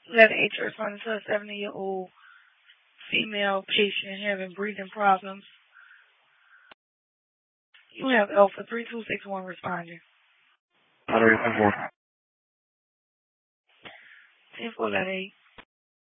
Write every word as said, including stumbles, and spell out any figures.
Letter H responding to a seventy-year-old female patient having breathing problems. You have Alpha three two six one responding. Letter eight ten four. ten four letter eight.